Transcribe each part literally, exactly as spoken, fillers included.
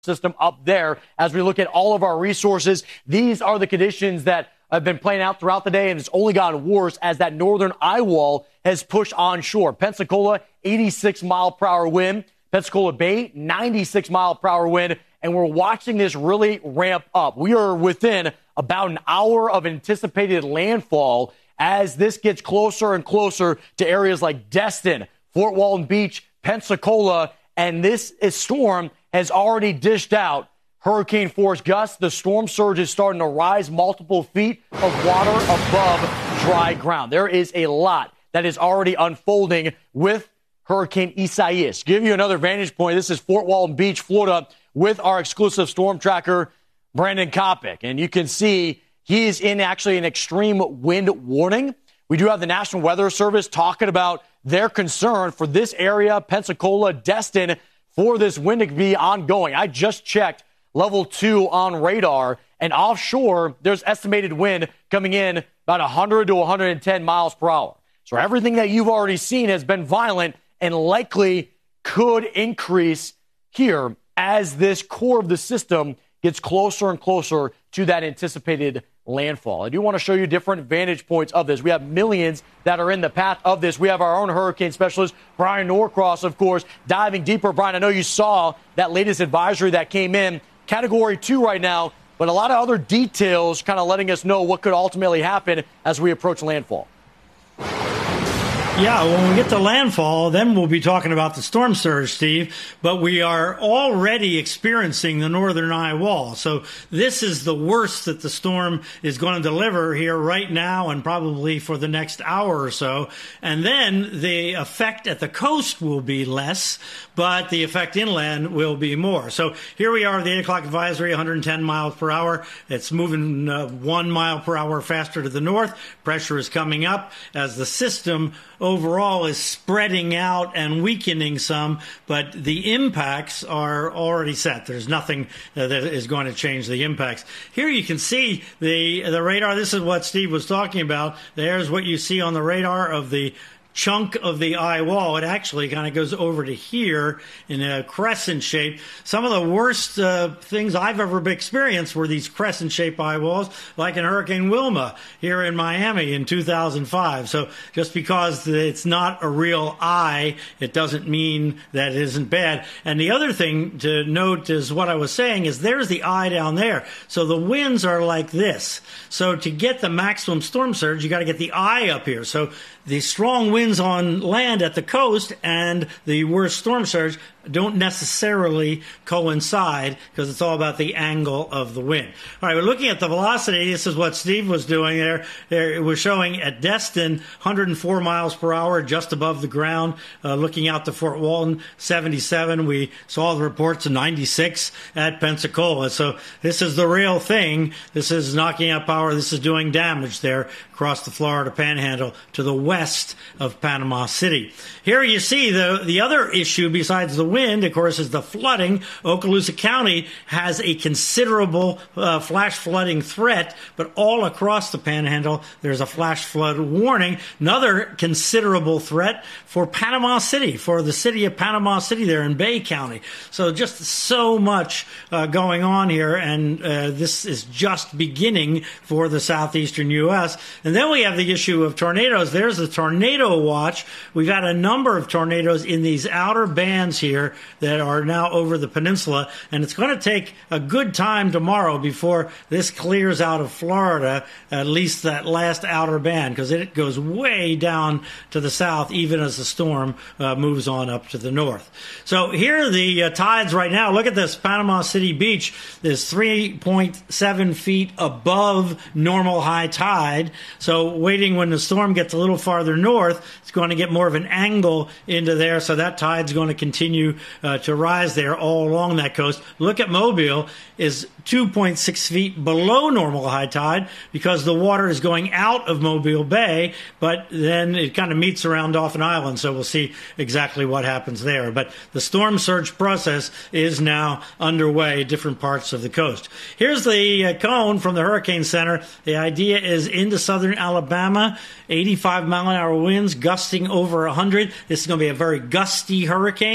system up there. As we look at all of our resources, these are the conditions that have been playing out throughout the day, and it's only gotten worse as that northern eye wall has pushed onshore. Pensacola, eighty-six mile per hour wind. Pensacola Bay, ninety-six mile per hour wind. And we're watching this really ramp up. We are within about an hour of anticipated landfall as this gets closer and closer to areas like Destin, Fort Walton Beach, Pensacola. And this is storm has already dished out hurricane force gusts. The storm surge is starting to rise multiple feet of water above dry ground. There is a lot that is already unfolding with Hurricane Isaias. Give you another vantage point. This is Fort Walton Beach, Florida, with our exclusive storm tracker, Brandon Kopic. And you can see he's in actually an extreme wind warning. We do have the National Weather Service talking about their concern for this area, Pensacola, Destin, for this wind to be ongoing. I just checked level two on radar, and offshore, there's estimated wind coming in about one hundred to one hundred ten miles per hour. So everything that you've already seen has been violent and likely could increase here as this core of the system gets closer and closer to that anticipated landfall. I do want to show you different vantage points of this. We have millions that are in the path of this. We have our own hurricane specialist, Brian Norcross, of course, diving deeper. Brian, I know you saw that latest advisory that came in, Category two right now, but a lot of other details kind of letting us know what could ultimately happen as we approach landfall. Yeah, when we get to landfall, then we'll be talking about the storm surge, Steve. But we are already experiencing the northern eye wall. So this is the worst that the storm is going to deliver here right now and probably for the next hour or so. And then the effect at the coast will be less, but the effect inland will be more. So here we are, the eight o'clock advisory, one hundred ten miles per hour. It's moving uh, one mile per hour faster to the north. Pressure is coming up as the system overall is spreading out and weakening some, but the impacts are already set. There's nothing uh, that is going to change the impacts. Here you can see the the radar. This is what Steve was talking about. There's what you see on the radar of the chunk of the eye wall. It actually kind of goes over to here in a crescent shape. Some of the worst uh, things I've ever experienced were these crescent shaped eye walls, like in Hurricane Wilma here in Miami in two thousand five. So just because it's not a real eye, it doesn't mean that it isn't bad. And the other thing to note is what I was saying is there's the eye down there. So the winds are like this. So to get the maximum storm surge, you got to get the eye up here. So the strong winds on land at the coast and the worst storm surge don't necessarily coincide because it's all about the angle of the wind. All right, we're looking at the velocity. This is what Steve was doing there. There it was showing at Destin one hundred four miles per hour just above the ground. Uh, looking out to Fort Walton, seventy-seven. We saw the reports of ninety-six at Pensacola. So this is the real thing. This is knocking out power. This is doing damage there across the Florida Panhandle to the west of Panama City. Here you see the, the other issue besides the wind, of course, is the flooding. Okaloosa County has a considerable uh, flash flooding threat, but all across the Panhandle, there's a flash flood warning. Another considerable threat for Panama City, for the city of Panama City there in Bay County. So just so much uh, going on here, and uh, this is just beginning for the southeastern U S. And then we have the issue of tornadoes. There's the tornado watch. We've had a number of tornadoes in these outer bands here that are now over the peninsula, and it's going to take a good time tomorrow before this clears out of Florida, at least that last outer band, because it goes way down to the south even as the storm uh, moves on up to the north. So here are the uh, tides right now. Look at this. Panama City Beach is three point seven feet above normal high tide. So waiting when the storm gets a little farther north, it's going to get more of an angle into there, so that tide's going to continue uh, to rise there all along that coast. Look at Mobile is two point six feet below normal high tide because the water is going out of Mobile Bay, but then it kind of meets around Dauphin Island, so we'll see exactly what happens there. But the storm surge process is now underway at different parts of the coast. Here's the uh, cone from the Hurricane Center. The idea is into southern Alabama, eighty-five mile an hour winds, gusting over one hundred. This is going to be a very gusty hurricane, so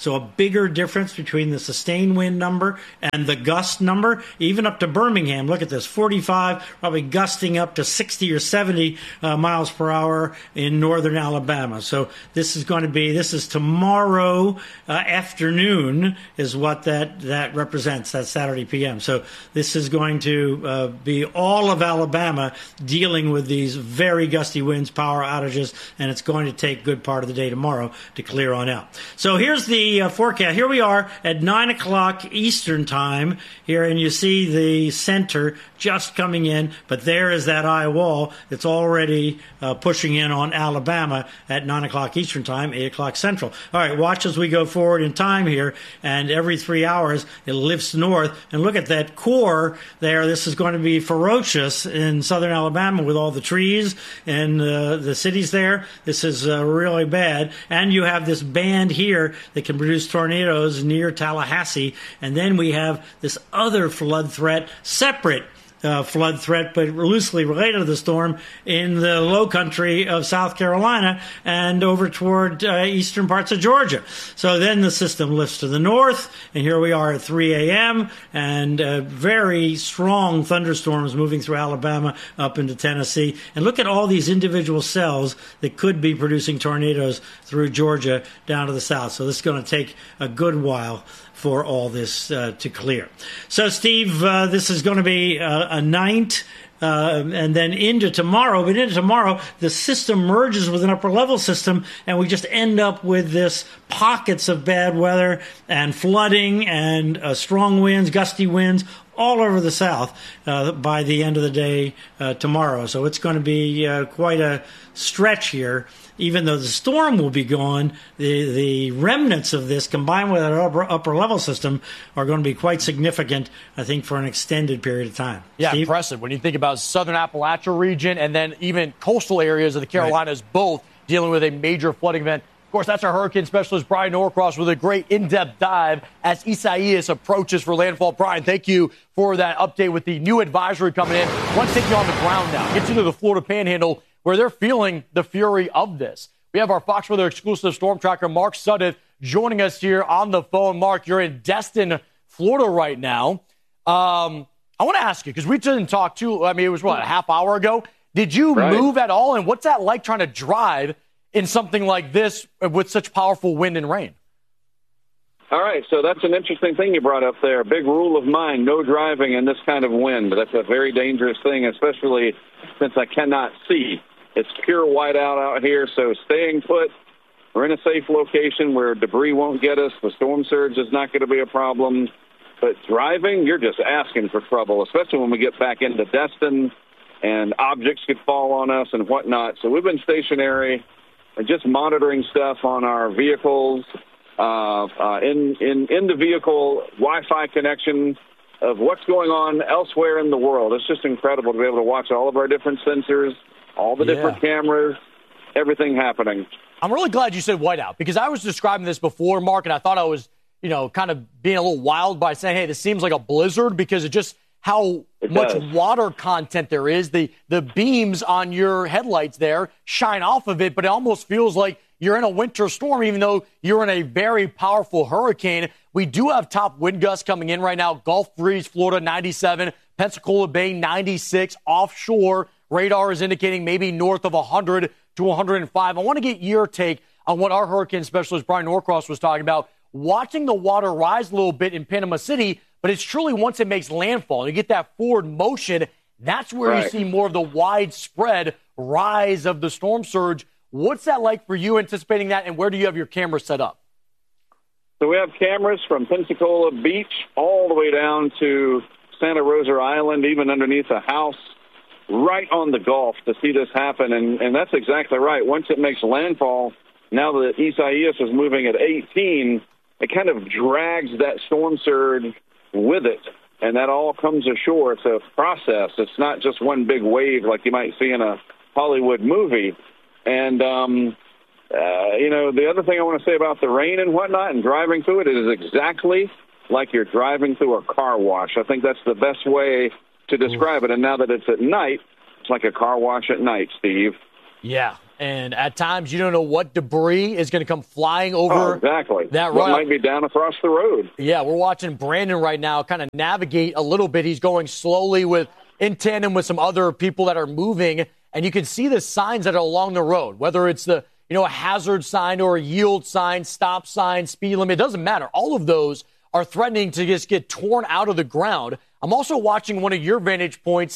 So a bigger difference between the sustained wind number and the gust number, even up to Birmingham. Look at this, forty-five, probably gusting up to sixty or seventy uh, miles per hour in northern Alabama. So this is going to be, this is tomorrow uh, afternoon is what that, that represents, that Saturday P M. So this is going to uh, be all of Alabama dealing with these very gusty winds, power outages, and it's going to take a good part of the day tomorrow to clear on out. So here's the uh, forecast. Here we are at nine o'clock Eastern time here, and you see the center just coming in, but there is that eye wall that's already uh, pushing in on Alabama at nine o'clock Eastern time, eight o'clock Central. All right, watch as we go forward in time here, and every three hours it lifts north, and look at that core there. This is going to be ferocious in southern Alabama with all the trees and uh, the cities there. This is uh, really bad, and you have this band here that can produce tornadoes near Tallahassee, and then we have this other flood threat separate Uh, flood threat, but loosely related to the storm in the low country of South Carolina and over toward uh, eastern parts of Georgia. So then the system lifts to the north, and here we are at three a.m., and uh, very strong thunderstorms moving through Alabama up into Tennessee. And look at all these individual cells that could be producing tornadoes through Georgia down to the south. So this is going to take a good while for all this uh, to clear. So, Steve, uh, this is going to be uh, a night uh, and then into tomorrow. But into tomorrow, the system merges with an upper-level system, and we just end up with this pockets of bad weather and flooding and uh, strong winds, gusty winds, all over the South uh, by the end of the day uh, tomorrow. So it's going to be uh, quite a stretch here. Even though the storm will be gone, the, the remnants of this, combined with our upper, upper level system, are going to be quite significant, I think, for an extended period of time. Yeah, Steve? Impressive. When you think about southern Appalachia region and then even coastal areas of the Carolinas, right, both dealing with a major flooding event. Of course, that's our hurricane specialist, Brian Norcross, with a great in-depth dive as Isaias approaches for landfall. Brian, thank you for that update with the new advisory coming in. I want to take you on the ground now. Get you to the Florida Panhandle, where they're feeling the fury of this. We have our Fox Weather exclusive storm tracker, Mark Sudduth, joining us here on the phone. Mark, you're in Destin, Florida right now. Um, I want to ask you, because we didn't talk too, I mean, it was, what, a half hour ago? Did you right. move at all? And what's that like trying to drive in something like this with such powerful wind and rain? All right, so that's an interesting thing you brought up there. Big rule of mine, no driving in this kind of wind. That's a very dangerous thing, especially since I cannot see. It's pure whiteout out here, so staying put. We're in a safe location where debris won't get us. The storm surge is not going to be a problem. But driving, you're just asking for trouble, especially when we get back into Destin and objects could fall on us and whatnot. So we've been stationary and just monitoring stuff on our vehicles, uh, uh, in, in, in the vehicle Wi-Fi connection of what's going on elsewhere in the world. It's just incredible to be able to watch all of our different sensors, all the yeah. different cameras, everything happening. I'm really glad you said whiteout, because I was describing this before, Mark, and I thought I was, you know, kind of being a little wild by saying, hey, this seems like a blizzard, because of just how it much does. water content there is. The the beams on your headlights there shine off of it, but it almost feels like you're in a winter storm, even though you're in a very powerful hurricane. We do have top wind gusts coming in right now. Gulf breeze, Florida, ninety-seven. Pensacola Bay, ninety-six. Offshore, radar is indicating maybe north of one hundred to one hundred five. I want to get your take on what our hurricane specialist, Brian Norcross, was talking about. Watching the water rise a little bit in Panama City, but it's truly once it makes landfall, you get that forward motion, that's where right. you see more of the widespread rise of the storm surge. What's that like for you, anticipating that, and where do you have your camera set up? So we have cameras from Pensacola Beach all the way down to Santa Rosa Island, even underneath a house, right on the Gulf to see this happen. And, and that's exactly right. Once it makes landfall, now that Isaias is moving at eighteen, it kind of drags that storm surge with it, and that all comes ashore. It's a process. It's not just one big wave like you might see in a Hollywood movie. And, um, uh, you know, the other thing I want to say about the rain and whatnot and driving through it, it is exactly like you're driving through a car wash. I think that's the best way to describe it. And now that it's at night, it's like a car wash at night, Steve. Yeah. And at times, you don't know what debris is going to come flying over oh, exactly. that what road. might be down across the road. Yeah, we're watching Brandon right now kind of navigate a little bit. He's going slowly with in tandem with some other people that are moving, and you can see the signs that are along the road, whether it's the you know a hazard sign or a yield sign, stop sign, speed limit. It doesn't matter. All of those are threatening to just get torn out of the ground. I'm also watching one of your vantage points